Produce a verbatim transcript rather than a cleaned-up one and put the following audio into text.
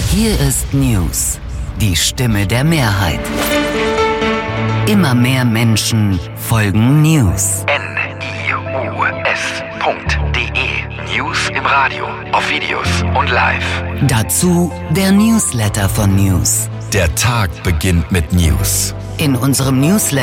Hier ist News, die Stimme der Mehrheit. Immer mehr Menschen folgen News. N I U S Punkt D E. News im Radio, auf Videos und live. Dazu der Newsletter von News. Der Tag beginnt mit News. In unserem Newsletter